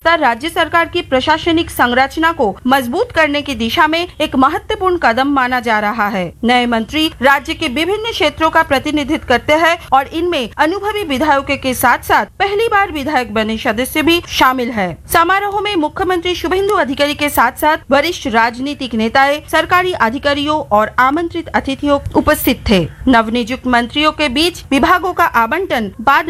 विस्तार राज्य सरकार की प्रशासनिक संरचना को मजबूत करने की दिशा में एक महत्वपूर्ण कदम माना जा रहा है। नए मंत्री राज्य के विभिन्न क्षेत्रों का प्रतिनिधित्व करते हैं और इनमें अनुभवी विधायकों के साथ साथ पहली बार विधायक बने सदस्य भी शामिल है। समारोह में मुख्यमंत्री शुभेंदु अधिकारी के साथ साथ वरिष्ठ राजनीतिक नेताएं, सरकारी अधिकारियों और आमंत्रित अतिथियों उपस्थित थे। नवनियुक्त मंत्रियों के बीच विभागों का आवंटन बाद